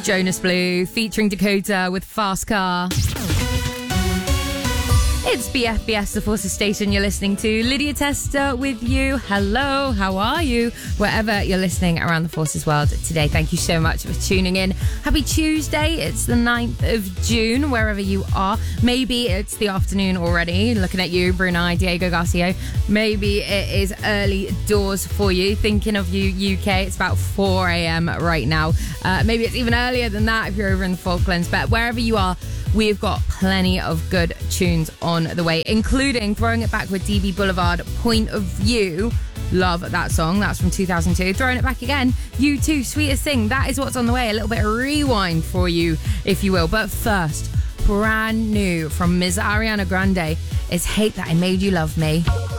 Jonas Blue featuring Dakota with Fast Car. It's BFBS, the Forces Station. You're listening to Lydia Tester with you. Hello, how are you? Wherever you're listening around the Forces world today, thank you so much for tuning in. Happy Tuesday. It's the 9th of June, wherever you are. Maybe it's the afternoon already. Looking at you, Brunei, Diego Garcia. Maybe it is early doors for you. Thinking of you, UK. It's about 4 a.m. right now. Maybe it's even earlier than that if you're over in the Falklands. But wherever you are, we've got plenty of good tunes on the way, including Throwing It Back with DB Boulevard, Point of View. Love that song. That's from 2002. Throwing It Back again. U2, Sweetest Thing. That is what's on the way. A little bit of rewind for you, if you will. But first, brand new from Ms. Ariana Grande is Hate That I Made You Love Me.